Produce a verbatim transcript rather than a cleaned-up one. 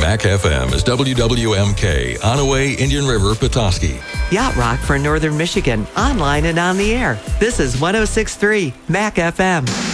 Mac F M is W W M K, Onaway, Indian River, Petoskey. Yacht Rock for Northern Michigan, online and on the air. This is one oh six point three Mac F M.